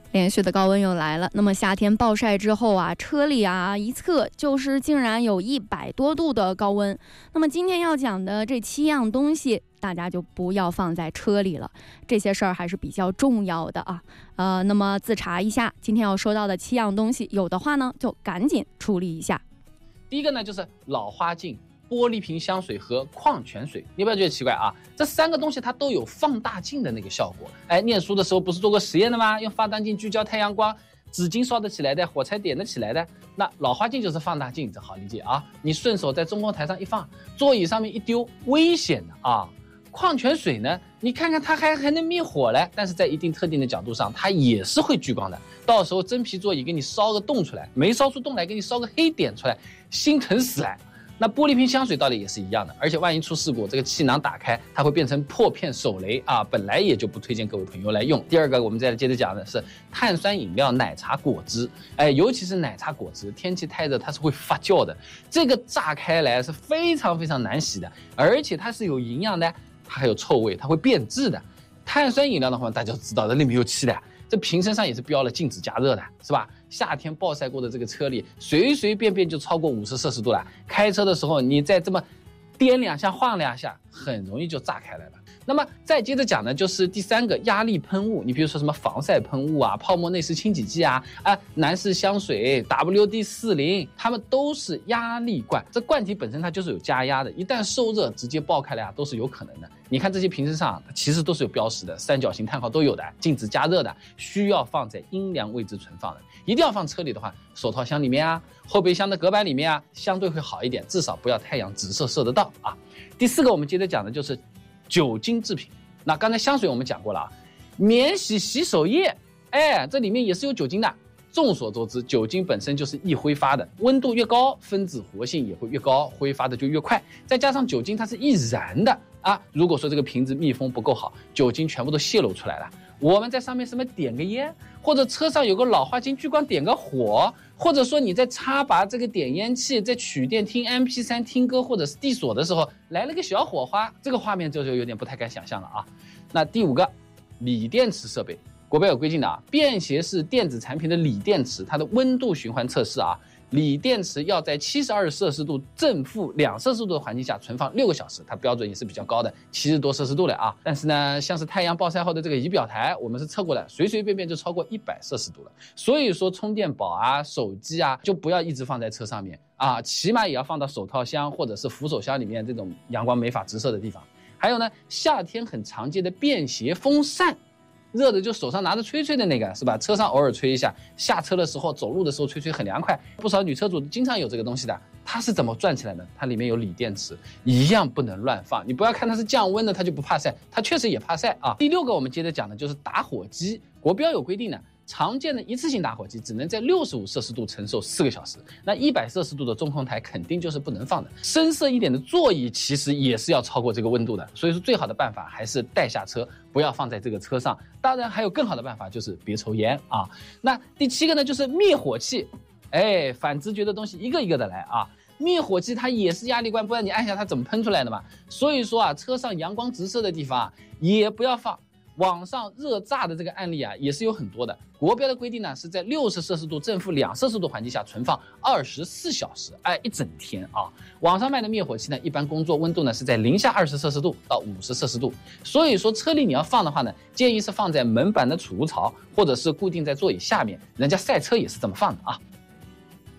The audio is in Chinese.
连续的高温又来了，那么夏天暴晒之后啊，车里啊一测就是竟然有100多度的高温。那么今天要讲的这7样东西，大家就不要放在车里了，这些事儿还是比较重要的啊。那么自查一下，今天要说到的7样东西，有的话呢就赶紧处理一下。 第一个呢就是老花镜、玻璃瓶香水和矿泉水，你不要觉得奇怪啊，这3个东西它都有放大镜的那个效果。念书的时候不是做过实验的吗？用放大镜聚焦太阳光，纸巾烧得起来的，火柴点得起来的。那老花镜就是放大镜，这好理解啊。你顺手在中控台上一放，座椅上面一丢，危险的啊。矿泉水呢，你看看它还能灭火嘞，但是在一定特定的角度上，它也是会聚光的。到时候真皮座椅给你烧个洞出来，没烧出洞来给你烧个黑点出来，心疼死了。那玻璃瓶香水道理也是一样的，而且万一出事故，这个气囊打开，它会变成破片手雷啊，本来也就不推荐各位朋友来用。第二个，我们再接着讲的是碳酸饮料、奶茶、果汁，尤其是奶茶、果汁，天气太热它是会发酵的，这个炸开来是非常非常难洗的，而且它是有营养的，它还有臭味，它会变质的。碳酸饮料的话，大家知道的里面有气的。这瓶身上也是标了禁止加热的，是吧？夏天暴晒过的这个车里，随随便便就超过50摄氏度了。开车的时候，你再这么颠2下、晃2下，很容易就炸开来了。那么再接着讲呢，就是第3个压力喷雾。你比如说什么防晒喷雾啊、泡沫内饰清洗剂啊、男士香水、WD-40，它们都是压力罐。这罐体本身它就是有加压的，一旦受热直接爆开来啊，都是有可能的。你看这些瓶身上，它其实都是有标识的，三角形叹号都有的，禁止加热的，需要放在阴凉位置存放的。一定要放车里的话，手套箱里面啊，后备箱的隔板里面啊，相对会好一点，至少不要太阳直射射得到啊。第4个，我们接着讲的就是酒精制品。那刚才香水我们讲过了啊，免洗洗手液，这里面也是有酒精的。众所周知，酒精本身就是易挥发的，温度越高，分子活性也会越高，挥发的就越快。再加上酒精它是易燃的啊，如果说这个瓶子密封不够好，酒精全部都泄露出来了。我们在上面什么点个烟，或者车上有个老花镜聚光点个火，或者说你在插拔这个点烟器，在取电听 MP3 听歌或者是递锁的时候来了个小火花，这个画面就有点不太敢想象了啊。那第5个，锂电池设备。国标有规定的啊，便携式电子产品的锂电池，它的温度循环测试啊，锂电池要在72摄氏度正负2摄氏度的环境下存放6个小时，它标准也是比较高的，70多摄氏度了啊。但是呢，像是太阳暴晒后的这个仪表台，我们是测过的，随随便便就超过100摄氏度了。所以说充电宝啊、手机啊，就不要一直放在车上面啊，起码也要放到手套箱或者是扶手箱里面这种阳光没法直射的地方。还有呢，夏天很常见的便携风扇。热的就手上拿着吹吹的那个是吧？车上偶尔吹一下，下车的时候走路的时候吹吹很凉快。不少女车主经常有这个东西的，它是怎么转起来的？它里面有锂电池，一样不能乱放。你不要看它是降温的，它就不怕晒，它确实也怕晒啊。第6个我们接着讲的就是打火机，国标有规定的。常见的一次性打火机只能在65摄氏度承受4个小时，那100摄氏度的中控台肯定就是不能放的。深色一点的座椅其实也是要超过这个温度的，所以说最好的办法还是带下车，不要放在这个车上。当然还有更好的办法，就是别抽烟啊。那第7个呢，就是灭火器，反直觉的东西一个一个的来啊。灭火器它也是压力罐，不然你按下它怎么喷出来的嘛？所以说啊，车上阳光直射的地方也不要放。网上热炸的这个案例啊，也是有很多的。国标的规定呢，是在60摄氏度正负2摄氏度环境下存放24小时，一整天啊。网上卖的灭火器呢，一般工作温度呢是在零下20摄氏度到50摄氏度。所以说车里你要放的话呢，建议是放在门板的储物槽，或者是固定在座椅下面。人家赛车也是这么放的啊。